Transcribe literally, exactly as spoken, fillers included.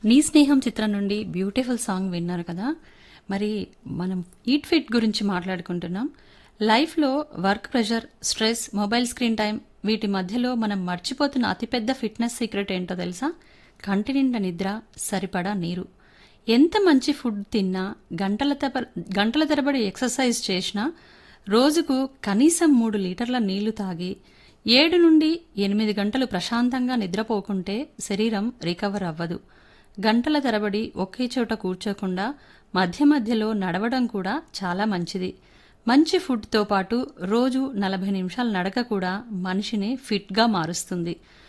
నీ స్నేహం చిత్రం నుండి బ్యూటిఫుల్ సాంగ్ విన్నారు కదా. మరి మనం ఈట్ ఫిట్ గురించి మాట్లాడుకుంటున్నాం. లైఫ్లో work pressure, stress, mobile screen time వీటి మధ్యలో మనం మర్చిపోతున్న అతిపెద్ద ఫిట్నెస్ సీక్రెట్ ఏంటో తెలుసా? కంటి నిండా నిద్ర, సరిపడా నీరు. ఎంత మంచి ఫుడ్ తిన్నా, గంటల తప గంటల తరబడి ఎక్సర్సైజ్ చేసినా, రోజుకు కనీసం మూడు లీటర్ల నీళ్లు తాగి ఏడు నుండి ఎనిమిది గంటలు ప్రశాంతంగా నిద్రపోకుంటే శరీరం రికవర్ అవ్వదు. గంటల తరబడి ఒకే చోట కూర్చోకుండా మధ్య మధ్యలో నడవడం కూడా చాలా మంచిది. మంచి ఫుడ్తో పాటు రోజు నలభై నిమిషాల నడక కూడా మనిషిని ఫిట్గా మారుస్తుంది.